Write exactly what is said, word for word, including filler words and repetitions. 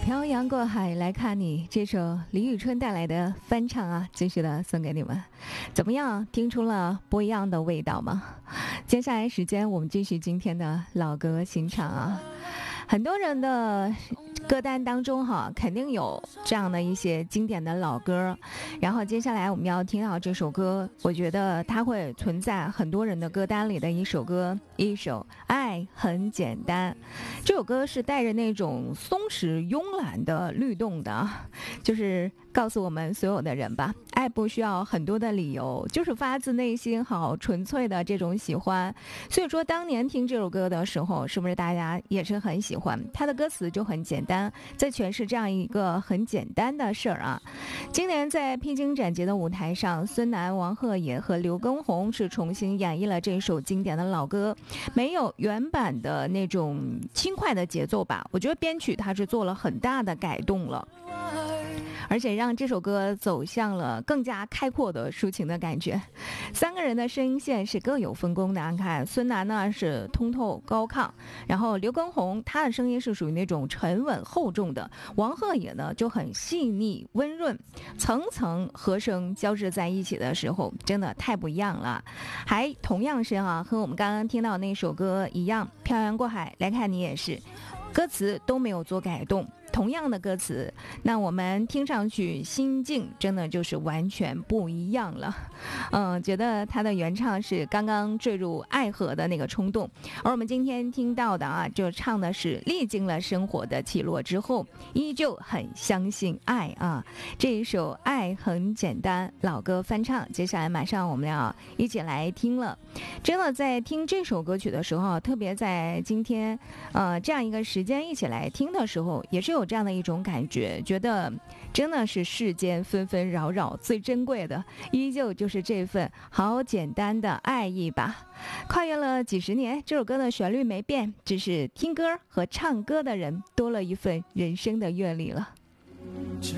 漂洋过海来看你，这首李宇春带来的翻唱啊，继续的送给你们。怎么样，听出了不一样的味道吗？接下来时间我们继续今天的老歌新唱啊。很多人的歌单当中哈，肯定有这样的一些经典的老歌，然后接下来我们要听到这首歌，我觉得它会存在很多人的歌单里的一首歌，一首《爱很简单》。这首歌是带着那种松弛慵懒的律动的，就是告诉我们所有的人吧，爱不需要很多的理由，就是发自内心好纯粹的这种喜欢。所以说当年听这首歌的时候，是不是大家也是很喜欢？它的歌词就很简单，在诠释这样一个很简单的事儿啊。今年在披荆斩棘的舞台上，孙楠、王鹤野和刘畊宏是重新演绎了这首经典的老歌，没有原版的那种轻快的节奏吧，我觉得编曲它是做了很大的改动了，而且让这首歌走向了更加开阔的抒情的感觉。三个人的声音线是各有分工的，你看孙楠呢是通透高亢，然后刘畊宏他的声音是属于那种沉稳厚重的，王鹤野呢就很细腻温润，层层和声交织在一起的时候真的太不一样了。还同样是啊，和我们刚刚听到那首歌一样，漂洋过海来看你也是，歌词都没有做改动，同样的歌词，那我们听上去心境真的就是完全不一样了。嗯，觉得他的原唱是刚刚坠入爱河的那个冲动，而我们今天听到的啊，就唱的是历经了生活的起落之后，依旧很相信爱啊。这一首《爱很简单》老歌翻唱，接下来马上我们要一起来听了。真的在听这首歌曲的时候，特别在今天呃这样一个时间一起来听的时候，也是有这样的一种感觉，觉得真的是世间纷纷扰扰，最珍贵的依旧就是这份好简单的爱意吧。跨越了几十年，这首歌的旋律没变，只是听歌和唱歌的人多了一份人生的阅历了。